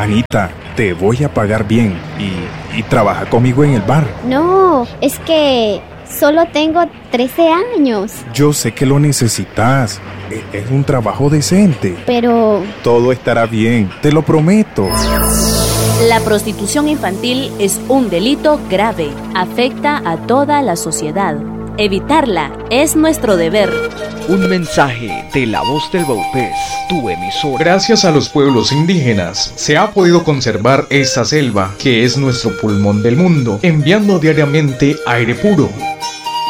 Anita, te voy a pagar bien y trabaja conmigo en el bar. No, es que solo tengo 13 años. Yo sé que lo necesitas. Es un trabajo decente. Pero todo estará bien, te lo prometo. La prostitución infantil es un delito grave. Afecta a toda la sociedad. Evitarla es nuestro deber. Un mensaje de La Voz del Vaupés, tu emisora. Gracias a los pueblos indígenas se ha podido conservar esta selva, que es nuestro pulmón del mundo, enviando diariamente aire puro.